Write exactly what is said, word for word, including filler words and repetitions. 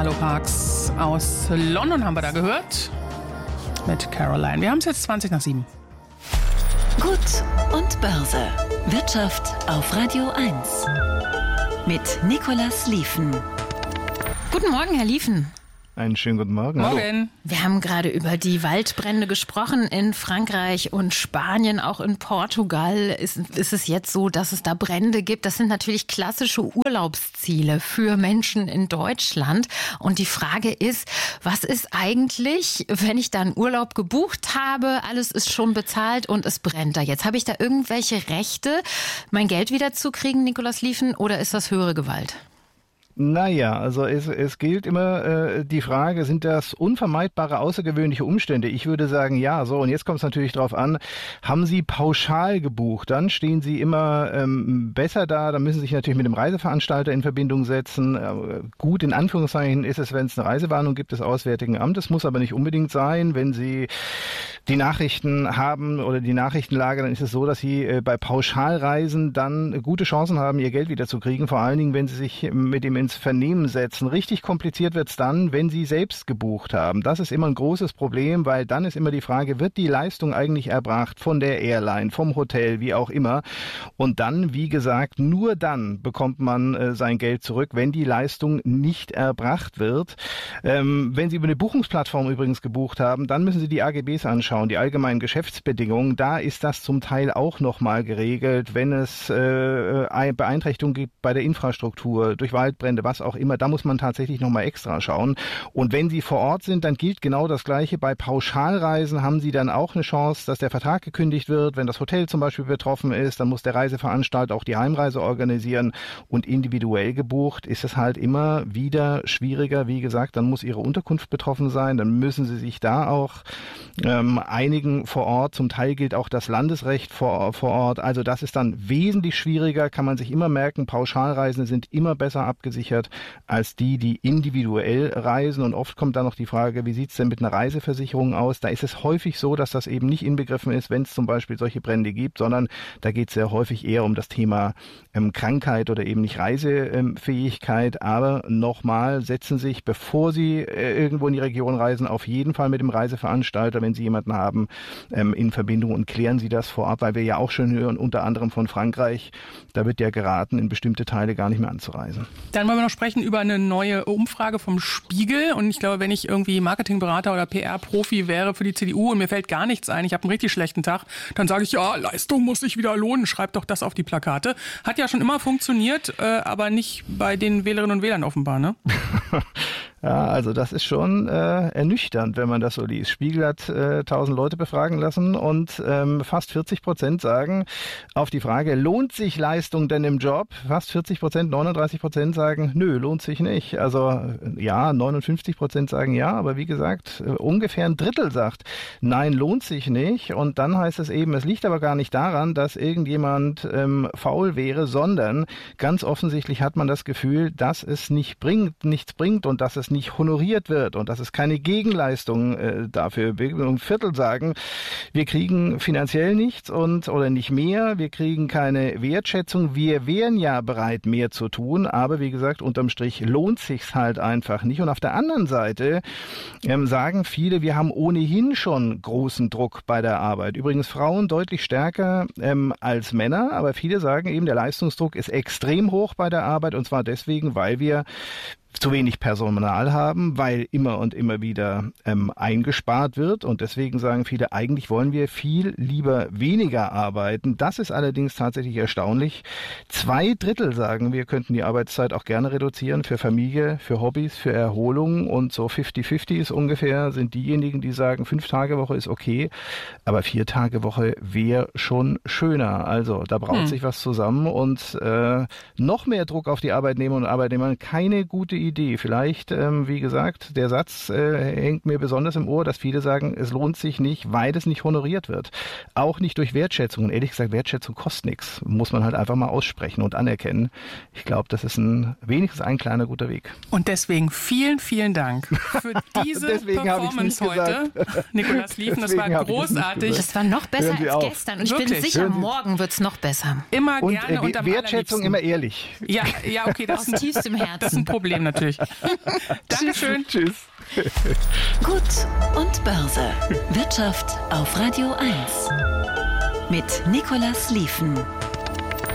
Central Parks aus London haben wir da gehört. Mit Caroline. Wir haben es jetzt zwanzig nach sieben. Gut und Börse. Wirtschaft auf Radio eins. Mit Nicolas Lieven. Guten Morgen, Herr Lieven. Einen schönen guten Morgen. Morgen. Hallo. Wir haben gerade über die Waldbrände gesprochen in Frankreich und Spanien, auch in Portugal ist, ist es jetzt so, dass es da Brände gibt. Das sind natürlich klassische Urlaubsziele für Menschen in Deutschland. Und die Frage ist, was ist eigentlich, wenn ich da einen Urlaub gebucht habe, alles ist schon bezahlt und es brennt da jetzt? Habe ich da irgendwelche Rechte, mein Geld wiederzukriegen, Nicolas Lieven, oder ist das höhere Gewalt? Naja, also es, es gilt immer äh, die Frage, sind das unvermeidbare außergewöhnliche Umstände? Ich würde sagen, ja. So, und jetzt kommt es natürlich drauf an, haben Sie pauschal gebucht, dann stehen Sie immer ähm, besser da, dann müssen Sie sich natürlich mit dem Reiseveranstalter in Verbindung setzen. Äh, gut, in Anführungszeichen ist es, wenn es eine Reisewarnung gibt des Auswärtigen Amtes, muss aber nicht unbedingt sein. Wenn Sie die Nachrichten haben oder die Nachrichtenlage, dann ist es so, dass Sie äh, bei Pauschalreisen dann gute Chancen haben, Ihr Geld wiederzukriegen, vor allen Dingen, wenn Sie sich mit dem ins Vernehmen setzen. Richtig kompliziert wird es dann, wenn Sie selbst gebucht haben. Das ist immer ein großes Problem, weil dann ist immer die Frage, wird die Leistung eigentlich erbracht von der Airline, vom Hotel, wie auch immer. Und dann, wie gesagt, nur dann bekommt man äh, sein Geld zurück, wenn die Leistung nicht erbracht wird. Ähm, wenn Sie über eine Buchungsplattform übrigens gebucht haben, dann müssen Sie die A G Bs anschauen, die allgemeinen Geschäftsbedingungen. Da ist das zum Teil auch nochmal geregelt, wenn es äh, Beeinträchtigungen gibt bei der Infrastruktur, durch Waldbrände, was auch immer, da muss man tatsächlich nochmal extra schauen. Und wenn Sie vor Ort sind, dann gilt genau das Gleiche. Bei Pauschalreisen haben Sie dann auch eine Chance, dass der Vertrag gekündigt wird. Wenn das Hotel zum Beispiel betroffen ist, dann muss der Reiseveranstalter auch die Heimreise organisieren. Und individuell gebucht ist es halt immer wieder schwieriger. Wie gesagt, dann muss Ihre Unterkunft betroffen sein. Dann müssen Sie sich da auch ähm, einigen vor Ort. Zum Teil gilt auch das Landesrecht vor, vor Ort. Also das ist dann wesentlich schwieriger, kann man sich immer merken. Pauschalreisen sind immer besser abgesichert als die, die individuell reisen. Und oft kommt dann noch die Frage, wie sieht es denn mit einer Reiseversicherung aus? Da ist es häufig so, dass das eben nicht inbegriffen ist, wenn es zum Beispiel solche Brände gibt, sondern da geht es sehr häufig eher um das Thema ähm, Krankheit oder eben nicht Reisefähigkeit. Aber nochmal, setzen Sie sich, bevor Sie äh, irgendwo in die Region reisen, auf jeden Fall mit dem Reiseveranstalter, wenn Sie jemanden haben, ähm, in Verbindung und klären Sie das vorab, weil wir ja auch schon hören, unter anderem von Frankreich, da wird ja geraten, in bestimmte Teile gar nicht mehr anzureisen. Dann wollen wir noch sprechen über eine neue Umfrage vom Spiegel. Und ich glaube, wenn ich irgendwie Marketingberater oder P R-Profi wäre für die C D U und mir fällt gar nichts ein, ich habe einen richtig schlechten Tag, dann sage ich, ja, Leistung muss sich wieder lohnen, schreib doch das auf die Plakate. Hat ja schon immer funktioniert, äh, aber nicht bei den Wählerinnen und Wählern offenbar, ne? Ja, also das ist schon äh, ernüchternd, wenn man das so liest. Spiegel hat äh, tausend Leute befragen lassen und ähm, fast vierzig Prozent sagen auf die Frage, lohnt sich Leistung denn im Job? Fast vierzig Prozent, neununddreißig Prozent sagen, nö, lohnt sich nicht. Also ja, neunundfünfzig Prozent sagen ja, aber wie gesagt, äh, ungefähr ein Drittel sagt, nein, lohnt sich nicht. Und dann heißt es eben, es liegt aber gar nicht daran, dass irgendjemand ähm, faul wäre, sondern ganz offensichtlich hat man das Gefühl, dass es nicht bringt, nichts bringt und dass es nicht honoriert wird und dass es keine Gegenleistung äh, dafür gibt. Und ein Viertel sagen, wir kriegen finanziell nichts und oder nicht mehr, wir kriegen keine Wertschätzung, wir wären ja bereit, mehr zu tun, aber wie gesagt, unterm Strich lohnt sich's halt einfach nicht. Und auf der anderen Seite ähm, sagen viele, wir haben ohnehin schon großen Druck bei der Arbeit. Übrigens Frauen deutlich stärker ähm, als Männer, aber viele sagen eben, der Leistungsdruck ist extrem hoch bei der Arbeit und zwar deswegen, weil wir zu wenig Personal haben, weil immer und immer wieder ähm, eingespart wird. Und deswegen sagen viele, eigentlich wollen wir viel lieber weniger arbeiten. Das ist allerdings tatsächlich erstaunlich. Zwei Drittel sagen, wir könnten die Arbeitszeit auch gerne reduzieren für Familie, für Hobbys, für Erholung. Und so fünfzig fünfzig ist ungefähr, sind diejenigen, die sagen, fünf Tage Woche ist okay, aber vier Tage Woche wäre schon schöner. Also da braucht hm. sich was zusammen und äh, noch mehr Druck auf die Arbeitnehmer und Arbeitnehmer. Keine gute Idee. Vielleicht, ähm, wie gesagt, der Satz äh, hängt mir besonders im Ohr, dass viele sagen, es lohnt sich nicht, weil es nicht honoriert wird. Auch nicht durch Wertschätzung. Und ehrlich gesagt, Wertschätzung kostet nichts. Muss man halt einfach mal aussprechen und anerkennen. Ich glaube, das ist ein wenigstens ein kleiner guter Weg. Und deswegen vielen, vielen Dank für diese Performance heute. Nicolas Lieven, das war großartig. Das war noch besser als auf. gestern. Und ich Wirklich? bin sicher, morgen wird es noch besser. Immer und, gerne äh, und am Wertschätzung immer ehrlich. Ja, ja, okay, das aus tiefstem Herzen. Das ist ein Problem natürlich. mutig. Dankeschön. Tschüss. Gut und Börse. Wirtschaft auf Radio eins. Mit Nicolas Liefen.